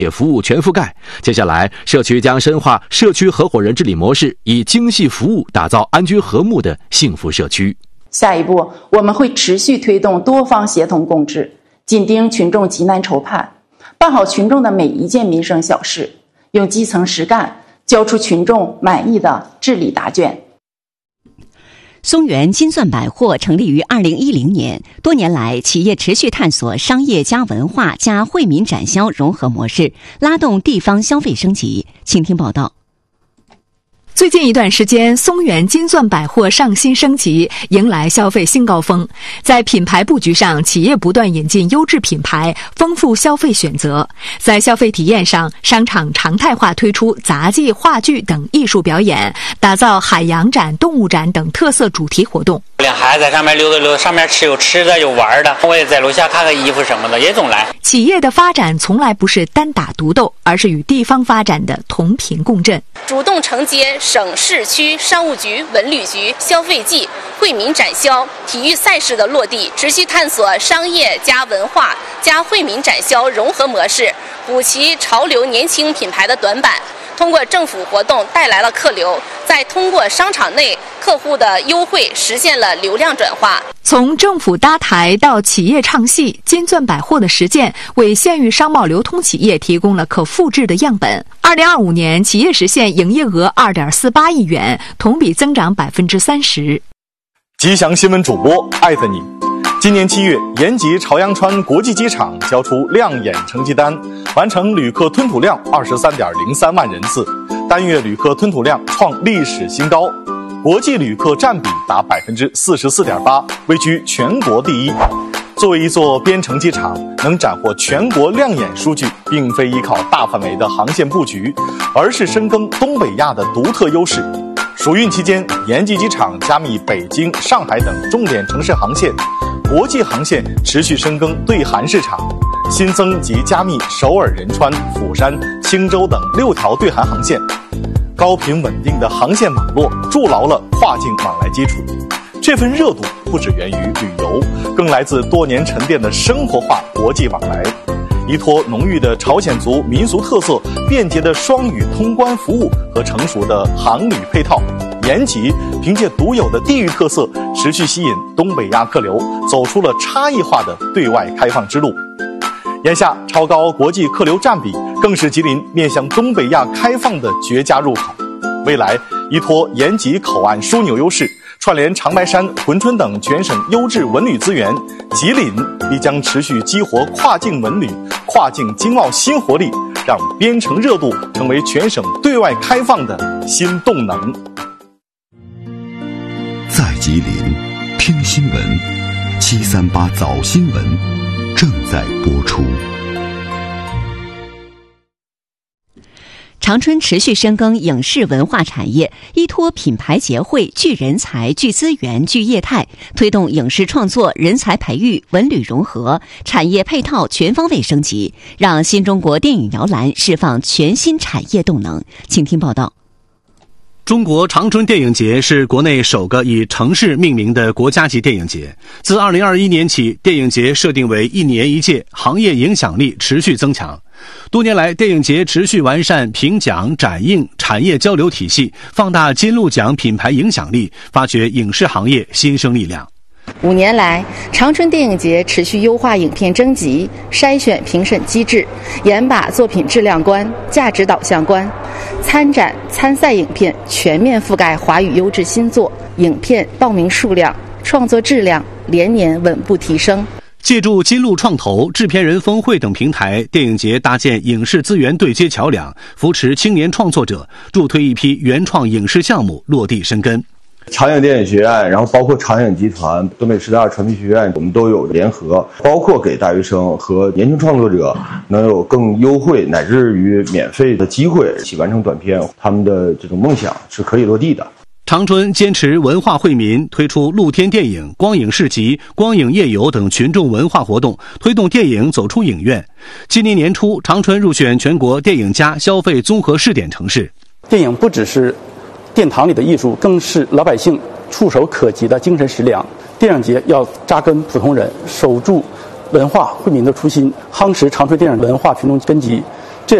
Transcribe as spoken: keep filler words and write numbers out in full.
业服务全覆盖。接下来，社区将深化社区合伙人治理模式，以精细服务打造安居和睦的幸福社区。 下一步，我们会持续推动多方协同共治，紧盯群众急难愁盼，办好群众的每一件民生小事，用基层实干交出群众满意的治理答卷。 松原金钻百货成立于二零一零年，多年来，企业持续探索商业加文化加惠民展销融合模式，拉动地方消费升级。请听报道。 最近一段时间，松原金钻百货上新升级，迎来消费新高峰。在品牌布局上，企业不断引进优质品牌，丰富消费选择。在消费体验上，商场常态化推出杂技、话剧等艺术表演，打造海洋展、动物展等特色主题活动。 领孩子在上面溜达溜达，上面吃有吃的有玩的，我也在楼下看看衣服什么的，也总来。 企业的发展从来不是单打独斗，而是与地方发展的同频共振， 主动承接省市区商务局、文旅局、消费季、惠民展销、体育赛事的落地，持续探索商业加文化加惠民展销融合模式，补齐潮流年轻品牌的短板。通过政府活动带来了客流，再通过商场内客户的优惠实现了流量转化。 从政府搭台到企业唱戏，金钻百货的实践为县域商贸流通企业提供了可复制的样本。二零二五年，企业实现营业额二点四八亿元，同比增长百分之三十。 吉祥新闻主播艾特你。今年七月，延吉朝阳川国际机场交出亮眼成绩单，完成旅客吞吐量二十三点零三万人次，单月旅客吞吐量创历史新高，国际旅客占比达百分之四十四点八，位居全国第一。作为一座边城机场，能斩获全国亮眼数据，并非依靠大范围的航线布局，而是深耕东北亚的独特优势。暑运期间，延吉机场加密北京、上海等重点城市航线，国际航线持续深耕对韩市场，新增及加密首尔、仁川、釜山、青州等六条对韩航线，高频稳定的航线网络筑牢了跨境往来基础。这份热度不只源于旅游，更来自多年沉淀的生活化国际往来。依托浓郁的朝鲜族民俗特色、便捷的双语通关服务和成熟的航旅配套，延吉凭借独有的地域特色，持续吸引东北亚客流，走出了差异化的对外开放之路。眼下，超高国际客流占比更是吉林面向东北亚开放的绝佳入口。未来，依托延吉口岸枢纽优势，串联长白山、珲春等全省优质文旅资源，吉林必将持续激活跨境文旅、跨境经贸新活力，让边城热度成为全省对外开放的新动能。 在吉林听新闻，七三八早新闻正在播出。 长春持续深耕影视文化产业，依托品牌结汇、聚人才、聚资源、聚业态，推动影视创作、人才培育、文旅融合、产业配套全方位升级，让新中国电影摇篮释放全新产业动能。请听报道。 中国长春电影节是国内首个以城市命名的国家级电影节。自二零二一年起，电影节设定为一年一届，行业影响力持续增强。多年来，电影节持续完善评奖、展映、产业交流体系，放大金鹿奖品牌影响力，发掘影视行业新生力量。 五年来，长春电影节持续优化影片征集、筛选评审机制，严把作品质量关、价值导向关，参展参赛影片全面覆盖华语优质新作，影片报名数量、创作质量连年稳步提升。 借助金鹿创投、制片人峰会等平台，电影节搭建影视资源对接桥梁，扶持青年创作者，助推一批原创影视项目落地生根。 长影电影学院，然后包括长影集团、东北师大传媒学院，我们都有联合，包括给大学生和年轻创作者能有更优惠乃至于免费的机会，一起完成短片，他们的这种梦想是可以落地的。 长春坚持文化惠民，推出露天电影、光影市集、光影夜游等群众文化活动，推动电影走出影院。今年年初，长春入选全国电影加消费综合试点城市。 电影不只是殿堂里的艺术，更是老百姓触手可及的精神食粮。电影节要扎根普通人，守住文化惠民的初心，夯实长春电影文化群众根基，